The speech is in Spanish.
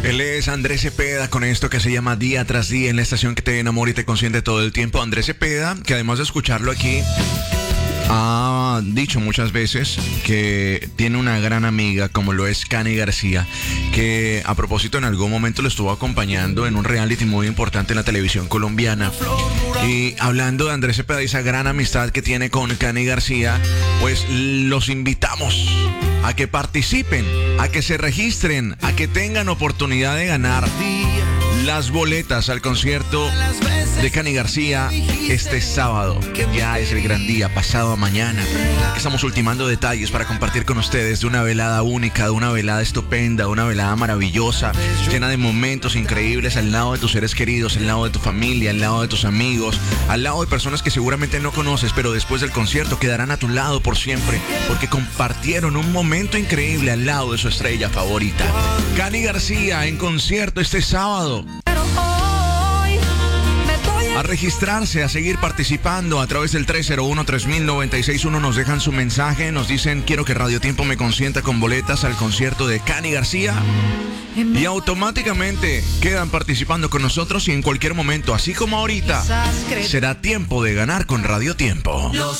Él es Andrés Cepeda con esto que se llama Día tras Día en la estación que te enamora y te consiente todo el tiempo. Andrés Cepeda, que además de escucharlo aquí, ha dicho muchas veces que tiene una gran amiga como lo es Cani García, que a propósito en algún momento lo estuvo acompañando en un reality muy importante en la televisión colombiana. Y hablando de Andrés Cepeda y esa gran amistad que tiene con Cani García, pues los invitamos a que participen, a que se registren, a que tengan oportunidad de ganar las boletas al concierto de Cani García este sábado. Ya es el gran día, pasado mañana. Estamos ultimando detalles para compartir con ustedes de una velada única, de una velada estupenda, de una velada maravillosa, llena de momentos increíbles al lado de tus seres queridos, al lado de tu familia, al lado de tus amigos, al lado de personas que seguramente no conoces, pero después del concierto quedarán a tu lado por siempre, porque compartieron un momento increíble al lado de su estrella favorita. Cani García en concierto este sábado. A registrarse, a seguir participando a través del 301-3000-961. Nos dejan su mensaje, nos dicen: quiero que Radio Tiempo me consienta con boletas al concierto de Cani García. Y automáticamente quedan participando con nosotros y en cualquier momento, así como ahorita, será tiempo de ganar con Radio Tiempo.